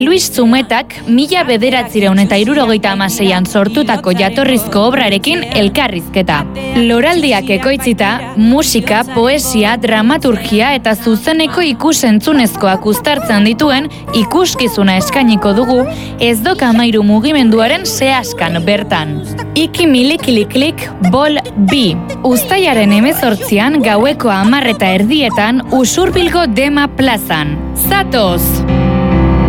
Luis Zumetak 1976an sortutako jatorrizko obrarekin elkarrizketa. Loraldiak ekoitzita, musika, poesia, dramaturgia eta zuzeneko ikusentzunezkoak uztartzen dituen ikuskizuna eskainiko dugu Ezdoka Amairu mugimenduaren seaskan bertan. Iki milikiliklik bol bi. Uztailaren 18an gaueko 10:30 Usurbilgo Dema plazan. Zatoz!